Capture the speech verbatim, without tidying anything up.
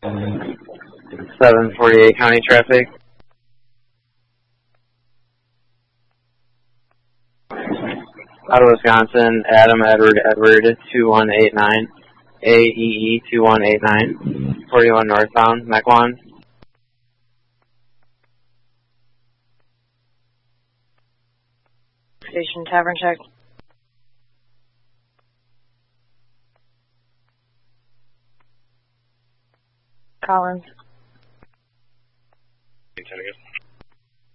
seven forty-eight county traffic. Out of Wisconsin, Adam Edward Edward two one eight nine, A E E two one eight nine, forty-one northbound, Mequon. Station Tavern check. Collins.